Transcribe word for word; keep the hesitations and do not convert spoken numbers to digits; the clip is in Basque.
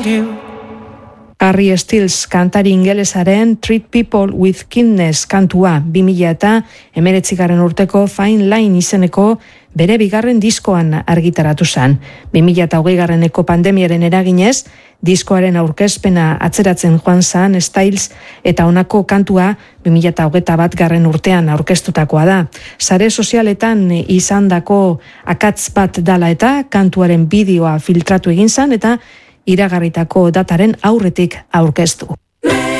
you. Harry Styles kantari ingelesaren Treat People with Kindness kantua bi mila eta hemeretzigarren urteko Fine Line izeneko bere bigarren diskoan argitaratu zen. bi mila eta hogeigarreneko pandemiaren eraginez, diskoaren aurkezpena atzeratzen joan zen Styles eta honako kantua bi mila eta hogeita bat garren urtean aurkeztutakoa da. Sare sozialetan izandako akatz bat dala eta kantuaren bideoa filtratu egin zen eta iragarritako dataren aurretik aurkeztu.